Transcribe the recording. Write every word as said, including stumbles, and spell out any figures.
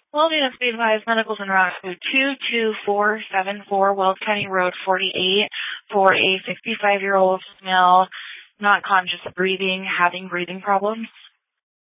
Well, Units Be Advised, Medicals en route to two two four seven four Wells County Road forty-eight for a sixty-five-year-old female, not conscious, breathing, having breathing problems.